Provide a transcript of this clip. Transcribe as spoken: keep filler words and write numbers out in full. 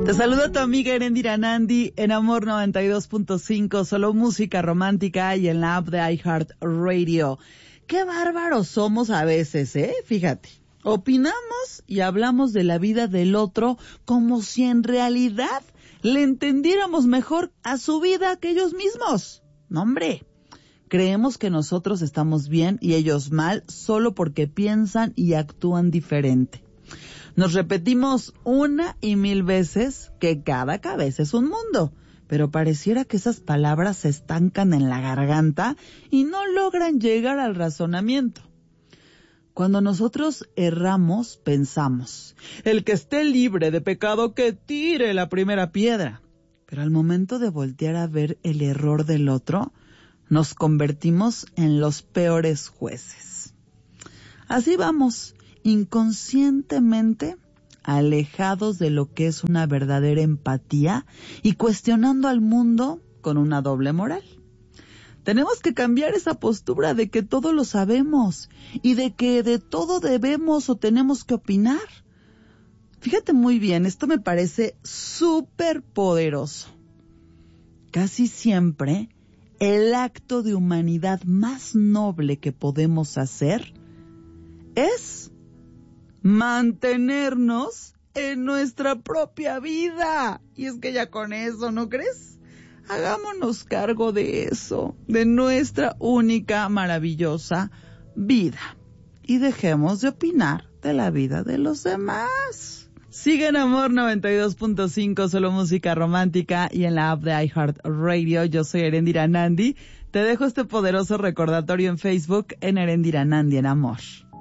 Te saluda tu amiga Erendira Nandi en Amor noventa y dos punto cinco, solo música romántica y en la app de iHeartRadio. Qué bárbaros somos a veces, ¿eh? Fíjate, opinamos y hablamos de la vida del otro como si en realidad le entendiéramos mejor a su vida que ellos mismos. No, hombre, creemos que nosotros estamos bien y ellos mal solo porque piensan y actúan diferente. Nos repetimos una y mil veces que cada cabeza es un mundo, pero pareciera que esas palabras se estancan en la garganta y no logran llegar al razonamiento. Cuando nosotros erramos, pensamos, el que esté libre de pecado que tire la primera piedra. Pero al momento de voltear a ver el error del otro, nos convertimos en los peores jueces. Así vamos, inconscientemente alejados de lo que es una verdadera empatía y cuestionando al mundo con una doble moral. Tenemos que cambiar esa postura de que todo lo sabemos y de que de todo debemos o tenemos que opinar. Fíjate muy bien, esto me parece súper poderoso. Casi siempre el acto de humanidad más noble que podemos hacer es mantenernos en nuestra propia vida. Y es que ya con eso, ¿no crees? Hagámonos cargo de eso, de nuestra única maravillosa vida. Y dejemos de opinar de la vida de los demás. Sigue en Amor noventa y dos punto cinco, solo música romántica y en la app de iHeartRadio. Yo soy Erendira Nandi. Te dejo este poderoso recordatorio en Facebook en Erendira Nandi en Amor.